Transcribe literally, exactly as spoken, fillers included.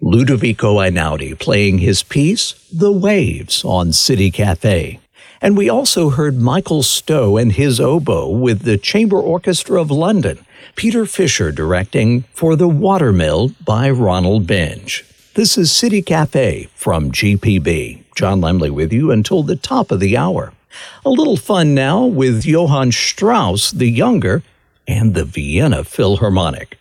Ludovico Einaudi playing his piece, The Waves, on City Cafe. And we also heard Michael Stowe and his oboe with the Chamber Orchestra of London, Peter Fisher directing For the Watermill by Ronald Benge. This is City Cafe from G P B. John Lemley with you until the top of the hour. A little fun now with Johann Strauss the Younger and the Vienna Philharmonic.